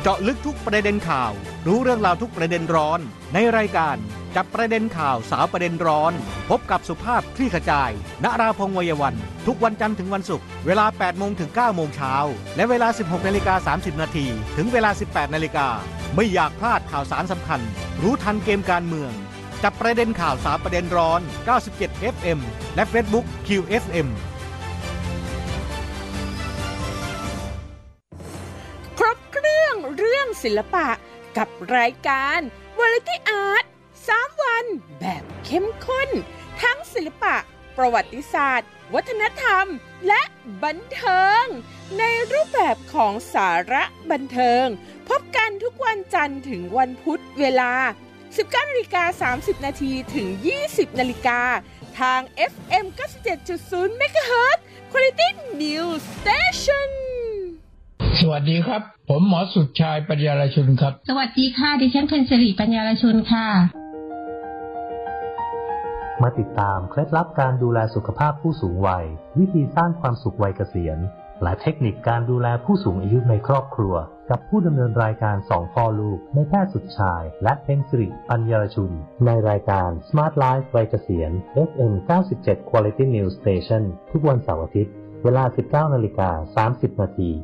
เจาะลึกทุกประเด็นข่าวรู้เรื่องราวทุกประเด็นร้อนในรายการจับประเด็นข่าวสาวประเด็นร้อนพบกับสุภาพคลี่ขจายณราพงษ์วัยวันทุกวันจันทร์ถึงวันศุกร์เวลา 8 โมงถึง 9 โมงเช้าและเวลา 16:30 นาทีถึงเวลา 18 นาฬิกาไม่อยากพลาดข่าวสารสำคัญรู้ทันเกมการเมืองจับประเด็นข่าวสาวประเด็นร้อน 97 FM และ Facebook QFM ครบเครื่องศิลปะกับรายการ Variety Art 3 วันแบบเข้มข้นทั้งศิลปะประวัติศาสตร์วัฒนธรรมและบันเทิงในรูปแบบของสาระบันเทิงพบกันทุกวันจันทร์ถึงวันพุธเวลา 19:30 นาทีถึง 20 นาฬิกาทาง FM 97.0 MHz Quality News Station สวัสดีครับผมหมอสุดชายปัญญารชุนครับสวัสดีค่ะดิฉันเพ็ญศิริปัญญารชุนค่ะมาติดตามเคล็ดลับการดูแลสุขภาพผู้สูงวัยวิธีสร้างความสุขวัยเกษียณและเทคนิคการดูแลผู้สูงอายุในครอบครัวกับผู้ดำเนินรายการ2พ่อลูกในแพทย์สุดชายและเพ็ญศิริปัญญารชุนในรายการ Smart Life วัยเกษียณ FM 97 Quality News Station ทุกวันเสาร์อาทิตย์เวลา 19:30 นาที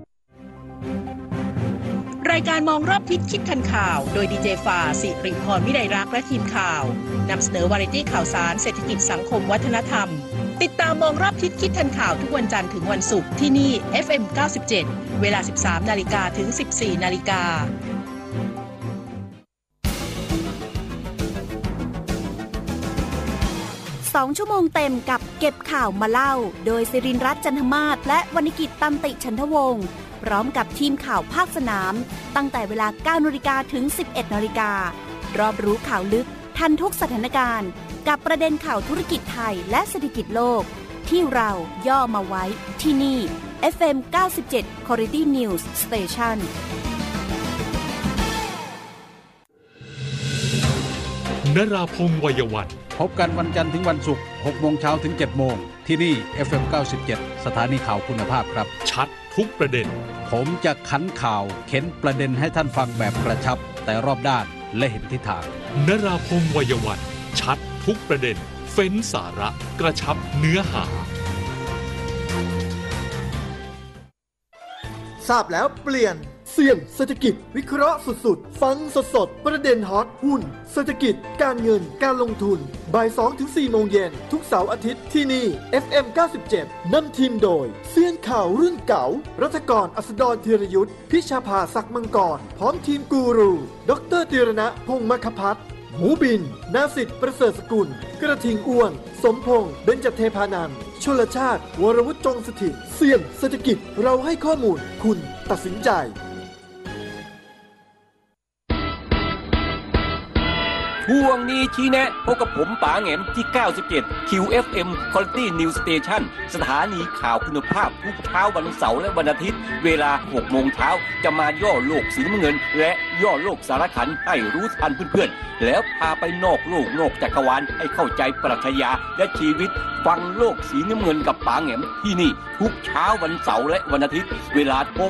รายการมองรอบทิศคิดทันข่าวโดยดีเจฝ่าสิริพรวิไลรักษ์และทีมข่าวนำเสนอวาไรตี้ข่าวสารเศรษฐกิจสังคมวัฒนธรรมติดตามมองรอบทิศคิดทันข่าวทุกวันจันทร์ถึงวันศุกร์ที่นี่ FM 97 เวลา 13 นาฬิกาถึง 14 นาฬิกา 2 ชั่วโมงเต็มกับเก็บข่าวมาเล่าโดยศิรินทร์รัตน์จันทมาศและวรรณกิจตันติฉันทวงศ์พร้อมกับทีมข่าวภาคสนามตั้งแต่เวลา 9 นาฬิกาถึง 11 นาฬิการอบรู้ข่าวลึกทันทุกสถานการณ์กับประเด็นข่าวธุรกิจไทยและเศรษฐกิจโลกที่เราย่อมาไว้ที่นี่ FM 97 Quality News Station นราพงษ์วัยวันพบกันวันจันทร์ถึงวันศุกร์ 6 โมงเช้าถึง 7 โมงที่นี่ FM 97 สถานีข่าวคุณภาพครับชัดทุกประเด็นผมจะขันข่าวเข็นประเด็นให้ท่านฟังแบบกระชับแต่รอบด้านและเห็นทิศทางนราพงษ์วัยวันชัดทุกประเด็นเฟ้นสาระกระชับเนื้อหาทราบแล้วเปลี่ยนเสี่ยงเศรษฐกิจวิเคราะห์สุดๆฟังสดๆประเด็นฮอตหุ้นเศรษฐกิจการเงินการลงทุนบ่าย 2-4 โมงเย็นทุกเสาร์อาทิตย์ที่นี่ FM 97 นำทีมโดยเซียนข่าวรุ่นเก่ารัฐกรอัสดรธีรยุทธพิชาภาศักดิ์มังกรพร้อมทีมกูรูดร.ธีรณะพงษ์มคภัทรหมูบินนาสิทธิ์ประเสริฐสกุลกระทิงอ้วนสมพงษ์เบญจเทพานันท์ชลชาติวรวุฒิจงสถิตเสี่ยงเศรษฐกิจเราให้ข้อมูลคุณตัดสินใจช่วงนี้ชี้แนะพบกับผมป๋าแหงมที่ 97 QFM Quality News Station สถานีข่าวคุณภาพทุกเช้าวันเสาร์และวันอาทิตย์เวลา 6 โมงเช้าจะมาย่อโลกสีน้ำเงินและย่อโลกสารขันให้รู้ทันเพื่อนๆแล้วพาไปนอกโลกนอกจักรวาลให้เข้าใจปรัชญาและชีวิตฟังโลกสีน้ำเงินกับป๋าแหงมที่นี่ทุกเช้าวันเสาร์และวันอาทิตย์เวลา